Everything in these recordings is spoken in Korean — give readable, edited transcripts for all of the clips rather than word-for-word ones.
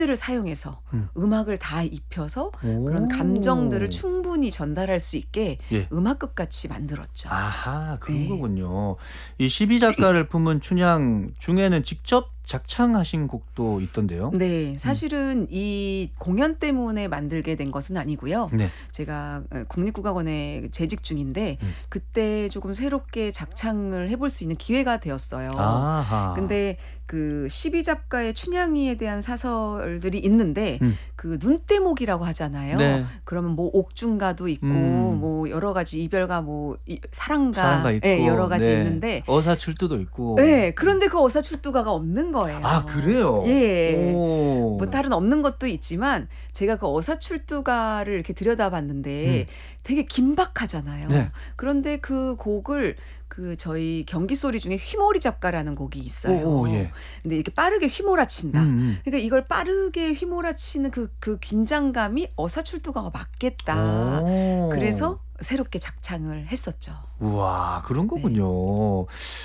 를 사용해서 음. 음악을 다 입혀서 그런 감정들을 오. 충분히 전달할 수 있게 예. 음악극같이 만들었죠. 아하, 그런 네. 거군요. 이 12 작가를 품은 춘향 중에는 직접 작창하신 곡도 있던데요. 네. 음. 사실은 이 공연 때문에 만들게 된 것은 아니고요. 네. 제가 국립국악원에 재직 중인데 음. 그때 조금 새롭게 작창을 해볼 수 있는 기회가 되었어요. 아하. 근데 그 12 작가의 춘향이에 대한 사설들이 있는데 음. 그 눈대목이라고 하잖아요. 네. 그러면 뭐 옥중가도 있고 뭐 여러 가지 이별가 뭐 사랑가 사랑가 있고 예, 여러 가지 네. 있는데 어사출두도 있고. 네, 그런데 그 어사출두가가 없는 거예요. 아, 그래요? 예. 오. 뭐 다른 없는 것도 있지만 제가 그 어사출두가를 이렇게 들여다봤는데 되게 긴박하잖아요. 네. 그런데 그 곡을 그 저희 경기소리 중에 휘몰이 잡가라는 곡이 있어요. 오, 예. 근데 이렇게 빠르게 휘몰아친다. 음. 그러니까 이걸 빠르게 휘몰아치는 그 긴장감이 어사출두가가 맞겠다. 오. 그래서 새롭게 작창을 했었죠. 우와, 그런 거군요.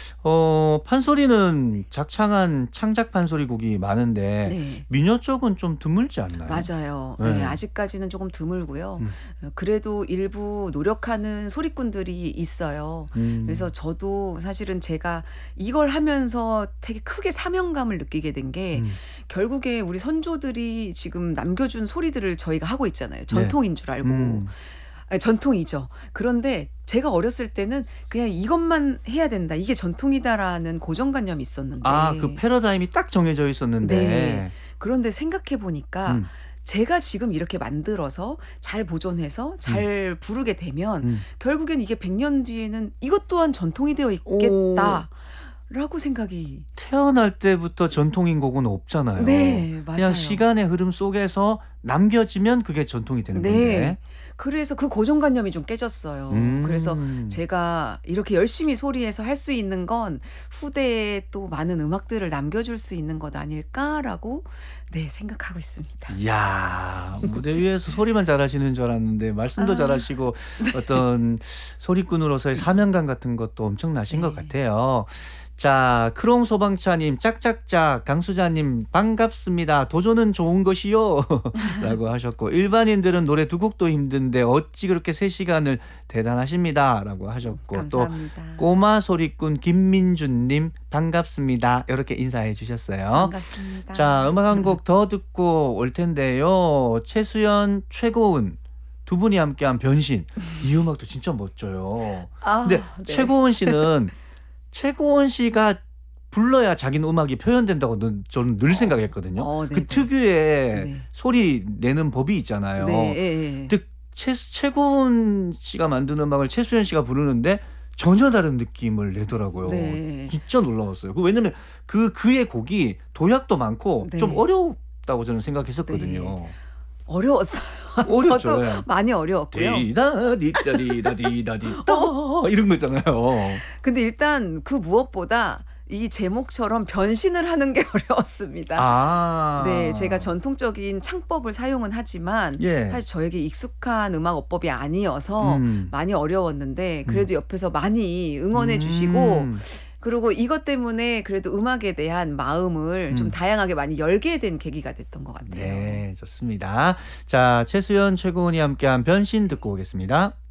판소리는 작창한 창작 판소리 곡이 많은데 네. 민요 쪽은 좀 드물지 않나요? 맞아요. 네. 네, 아직까지는 조금 드물고요. 음. 그래도 일부 노력하는 소리꾼들이 있어요. 그래서 저도 사실은 제가 이걸 하면서 되게 크게 사명감을 느끼게 된 게 결국에 우리 선조들이 지금 남겨준 소리들을 저희가 하고 있잖아요. 전통인 줄 알고. 아니, 전통이죠. 그런데 제가 어렸을 때는 그냥 이것만 해야 된다. 이게 전통이다라는 고정관념이 있었는데. 아, 그 패러다임이 딱 정해져 있었는데. 네. 그런데 생각해 보니까 음. 제가 지금 이렇게 만들어서 잘 보존해서 잘 부르게 되면 결국엔 이게 100년 뒤에는 이것 또한 전통이 되어 있겠다라고 생각이. 태어날 때부터 전통인 곡은 없잖아요. 네, 맞아요. 그냥 시간의 흐름 속에서 남겨지면 그게 전통이 되는 네. 건데. 그래서 그 고정관념이 좀 깨졌어요. 그래서 제가 이렇게 열심히 소리해서 할 수 있는 건 후대에 또 많은 음악들을 남겨줄 수 있는 것 아닐까라고 네, 생각하고 있습니다. 이야, 무대 위에서 소리만 잘하시는 줄 알았는데 말씀도 잘하시고 어떤 소리꾼으로서의 사명감 같은 것도 엄청나신 것 같아요. 자, 크롱소방차님, 짝짝짝, 강수자님, 반갑습니다. 도전은 좋은 것이요. 라고 하셨고, 일반인들은 노래 두 곡도 힘든데 어찌 그렇게 3시간을 대단하십니다. 라고 하셨고, 감사합니다. 또 꼬마 소리꾼 김민준님, 반갑습니다. 이렇게 인사해 주셨어요. 반갑습니다. 자, 음악 한 곡 더 듣고 올 텐데요. 최수연, 최고은 두 분이 함께한 변신. 이 음악도 진짜 멋져요. 근데 네. 최고원 씨가 불러야 자기는 음악이 표현된다고 저는 늘 생각했거든요. 그 특유의 소리 내는 법이 있잖아요. 네. 근데 최고원 씨가 만든 음악을 최수연 씨가 부르는데 전혀 다른 느낌을 내더라고요. 네. 진짜 놀라웠어요. 왜냐면 그의 곡이 도약도 많고 좀 어렵다고 저는 생각했었거든요. 네. 어려웠어요. 어렵죠. 저도 많이 어려웠고요. 디다디다디다디 이런 거 있잖아요. 근데 일단 그 무엇보다 이 제목처럼 변신을 하는 게 어려웠습니다. 아. 네, 제가 전통적인 창법을 사용은 하지만 사실 저에게 익숙한 음악 어법이 아니어서 많이 어려웠는데 그래도 옆에서 많이 응원해 주시고 그리고 이것 때문에 그래도 음악에 대한 마음을 좀 다양하게 많이 열게 된 계기가 됐던 것 같아요. 네, 좋습니다. 자, 최수연, 최고은이 함께한 변신 듣고 오겠습니다.